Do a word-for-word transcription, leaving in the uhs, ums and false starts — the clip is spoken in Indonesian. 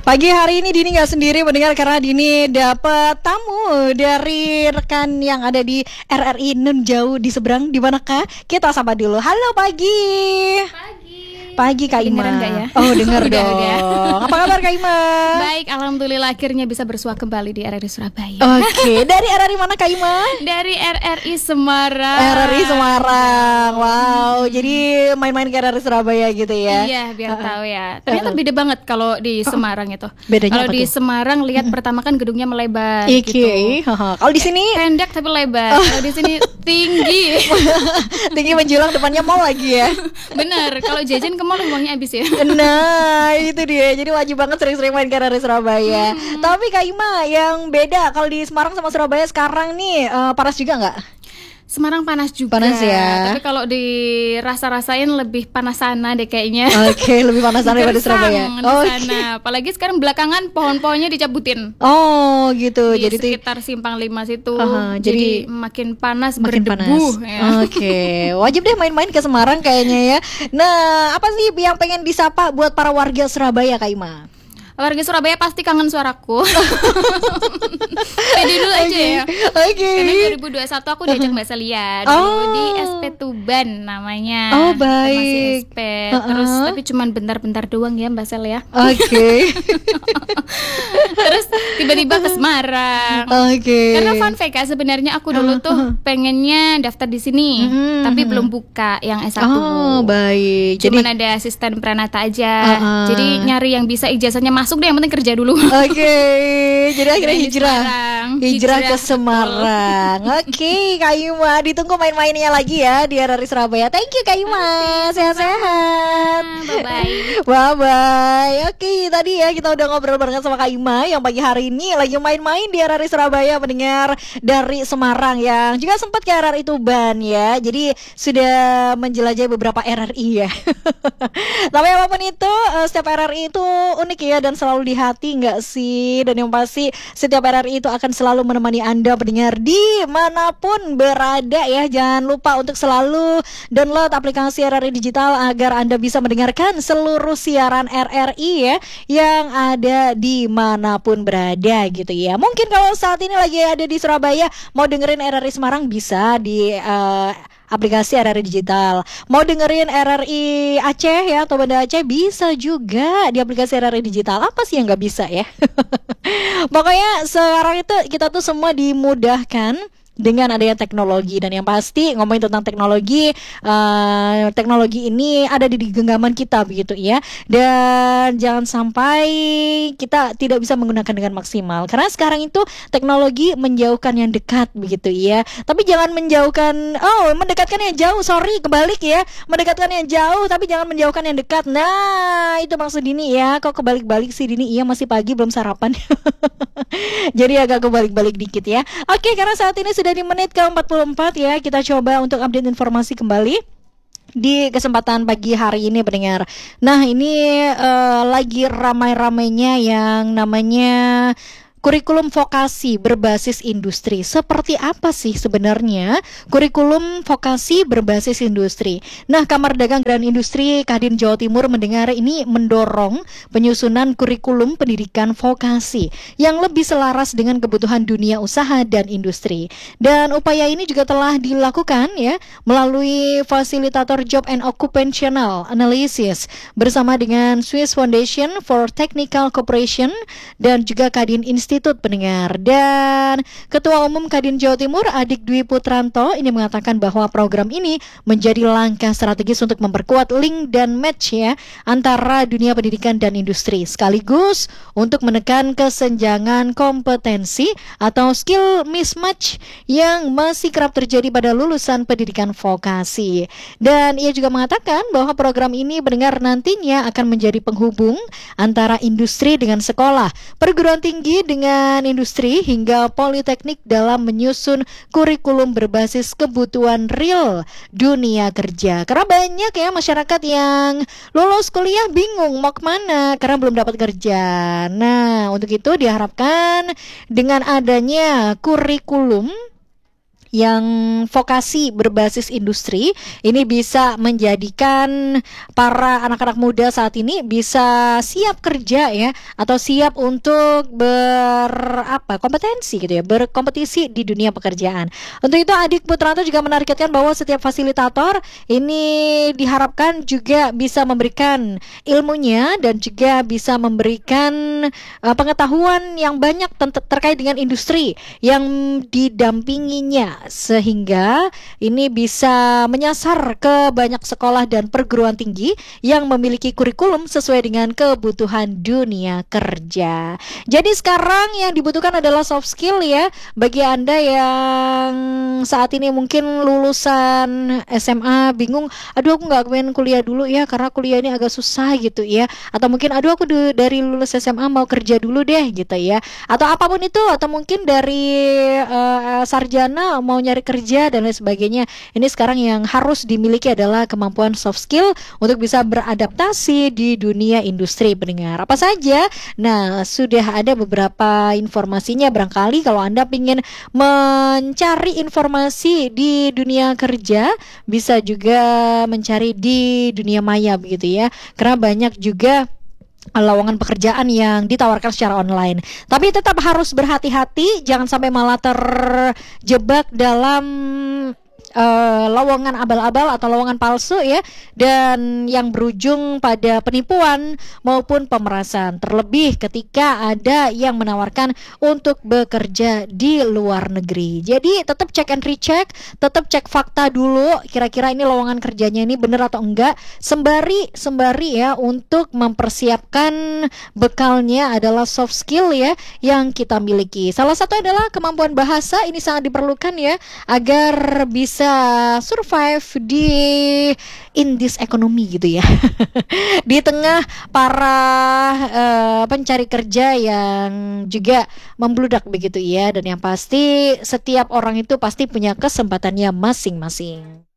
Pagi hari ini Dini gak sendiri mendengar karena Dini dapat tamu dari rekan yang ada di R R I nun jauh di seberang. Di manakah? Kita sapa dulu. Halo Pagi. Pagi. Pagi Kak Ima. Dengeran gak ya? Oh denger Udah, dong. udah. Apa kabar Kak Ima? Baik, alhamdulillah akhirnya bisa bersua kembali di R R I Surabaya. Oke, dari R R I mana Kak Ima? Dari R R I Semarang. R R I Semarang. Wow, jadi main-main ke R R I Surabaya gitu ya? Iya, biar tahu ya. Ternyata beda banget kalau di Semarang itu. Bedanya Kalau apa di tuh? Semarang lihat pertama kan gedungnya melebar Iki. gitu. Kalau di sini Pendek tapi lebar. Kalau di sini tinggi. tinggi menjulang, depannya mall lagi ya. Bener, kalau jajan ke mall uangnya habis ya. Nah itu dia, jadi wajib banget sering-sering main ke R R I Surabaya. hmm. Tapi Kak Ima, yang beda kalau di Semarang sama Surabaya sekarang nih, uh, panas juga nggak? Semarang panas juga. Panas ya. Tapi kalau dirasa-rasain lebih panas sana deh kayaknya. Oke, lebih panas sana daripada Gersang Surabaya. di Oh, sana. Apalagi sekarang belakangan pohon-pohonnya dicabutin. oh gitu. Di Jadi tuh sekitar Simpang Lima situ. uh-huh, jadi, jadi makin panas, makin berdebu. panas. Ya. Oke, wajib deh main-main ke Semarang kayaknya ya. Nah, apa sih yang pengen disapa buat para warga Surabaya Kak Ima? Warga Surabaya pasti kangen suaraku. Pede dulu aja okay. ya. Oke. Okay. Karena dua ribu dua puluh satu aku diajak Mbak Celia dulu Oh. di S P Tuban namanya. Oh, baik. Masih S P. Uh-uh. Terus tapi cuman bentar-bentar doang ya Mbak Celia. Oke. Okay. Terus tiba-tiba ke Semarang. Oke. Okay. Karena fun fact Kak, sebenarnya aku dulu tuh pengennya daftar di sini, mm-hmm. tapi belum buka yang S satu. Oh, baik. Cuman Jadi ada asisten pranata aja. uh-uh. Jadi nyari yang bisa ijazahnya masuk deh, yang penting kerja dulu. Oke, okay. Jadi akhirnya Di hijrah. Semarang. Hijrah ke Hijrah, Semarang. Oke, okay, Kak Ima, ditunggu main-mainnya lagi ya di R R I Surabaya. Thank you Kak Ima. Sehat-sehat. Bye-bye. Bye-bye. Oke, okay, tadi ya kita udah ngobrol barengan sama Kak Ima yang pagi hari ini lagi main-main di R R I Surabaya, mendengar dari Semarang yang juga sempat ke R R I Tuban ya. Jadi sudah menjelajahi beberapa R R I ya. Tapi apapun itu, setiap R R I itu unik ya dan selalu di hati nggak sih? Dan yang pasti setiap R R I itu akan selalu menemani Anda pendengar dimanapun berada ya. Jangan lupa untuk selalu download aplikasi R R I Digital agar Anda bisa mendengarkan seluruh siaran R R I ya yang ada dimanapun berada gitu ya. Mungkin kalau saat ini lagi ada di Surabaya mau dengerin R R I Semarang bisa di uh, aplikasi R R I Digital. Mau dengerin R R I Aceh ya atau Banda Aceh bisa juga di aplikasi R R I Digital. Apa sih yang nggak bisa ya? Pokoknya sekarang itu kita tuh semua dimudahkan dengan adanya teknologi. Dan yang pasti ngomongin tentang teknologi, uh, teknologi ini ada di genggaman kita begitu ya. Dan jangan sampai kita tidak bisa menggunakan dengan maksimal, karena sekarang itu teknologi menjauhkan yang dekat begitu ya. Tapi jangan menjauhkan, oh mendekatkan yang jauh, sorry kebalik ya. Mendekatkan yang jauh tapi jangan menjauhkan yang dekat. Nah itu maksud Dini ya. Kok kebalik-balik sih Dini? Iya masih pagi belum sarapan. Jadi agak kebalik-balik dikit ya. Oke, karena saat ini sudah di menit ke empat puluh empat ya. Kita coba untuk update informasi kembali di kesempatan pagi hari ini pendengar. Nah ini uh, lagi ramai-ramainya yang namanya kurikulum vokasi berbasis industri. Seperti apa sih sebenarnya kurikulum vokasi berbasis industri? Nah, Kamar Dagang dan Industri Kadin Jawa Timur mendengar ini mendorong penyusunan kurikulum pendidikan vokasi yang lebih selaras dengan kebutuhan dunia usaha dan industri. Dan upaya ini juga telah dilakukan ya melalui fasilitator Job and Occupational Analysis bersama dengan Swiss Foundation for Technical Cooperation dan juga Kadin Institute Institut pendengar. Dan Ketua Umum Kadin Jawa Timur Adik Dwi Putranto ini mengatakan bahwa program ini menjadi langkah strategis untuk memperkuat link dan match ya antara dunia pendidikan dan industri, sekaligus untuk menekan kesenjangan kompetensi atau skill mismatch yang masih kerap terjadi pada lulusan pendidikan vokasi. Dan ia juga mengatakan bahwa program ini pendengar nantinya akan menjadi penghubung antara industri dengan sekolah, perguruan tinggi dengan dengan industri hingga politeknik dalam menyusun kurikulum berbasis kebutuhan real dunia kerja. Karena banyak ya masyarakat yang lulus kuliah bingung mau kemana karena belum dapat kerja. Nah, untuk itu diharapkan dengan adanya kurikulum yang vokasi berbasis industri ini bisa menjadikan para anak-anak muda saat ini bisa siap kerja ya, atau siap untuk ber apa kompetensi gitu ya, berkompetisi di dunia pekerjaan. Untuk itu Adik Putranto juga menargetkan bahwa setiap fasilitator ini diharapkan juga bisa memberikan ilmunya dan juga bisa memberikan uh, pengetahuan yang banyak ter- terkait dengan industri yang didampinginya, sehingga ini bisa menyasar ke banyak sekolah dan perguruan tinggi yang memiliki kurikulum sesuai dengan kebutuhan dunia kerja. Jadi sekarang yang dibutuhkan adalah soft skill ya, bagi Anda yang saat ini mungkin lulusan S M A bingung, aduh aku nggak pengen kuliah dulu ya karena kuliah ini agak susah gitu ya, atau mungkin aduh aku d- dari lulus S M A mau kerja dulu deh gitu ya, atau apapun itu, atau mungkin dari uh, sarjana mau nyari kerja dan lain sebagainya. Ini sekarang yang harus dimiliki adalah kemampuan soft skill untuk bisa beradaptasi di dunia industri pendengar. Apa saja? Nah, sudah ada beberapa informasinya. Barangkali kalau Anda ingin mencari informasi di dunia kerja, bisa juga mencari di dunia maya begitu ya. Karena banyak juga lowongan pekerjaan yang ditawarkan secara online. Tapi tetap harus berhati-hati, jangan sampai malah terjebak dalam Uh, lowongan abal-abal atau lowongan palsu ya, dan yang berujung pada penipuan maupun pemerasan, terlebih ketika ada yang menawarkan untuk bekerja di luar negeri. Jadi tetap cek and recheck, tetap cek fakta dulu, kira-kira ini lowongan kerjanya ini benar atau enggak, sembari sembari ya untuk mempersiapkan bekalnya adalah soft skill ya yang kita miliki. Salah satu adalah kemampuan bahasa, ini sangat diperlukan ya agar bisa survive di in this economy gitu ya. Di tengah para uh, pencari kerja yang juga membludak begitu ya, dan yang pasti setiap orang itu pasti punya kesempatannya masing-masing.